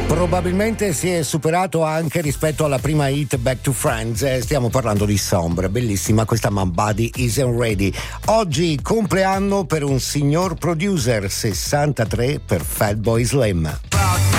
Probabilmente si è superato anche rispetto alla prima hit Back to Friends. Stiamo parlando di Sombre, bellissima questa My Body Isn't Ready. Oggi compleanno per un signor producer, 63 per Fatboy Slim.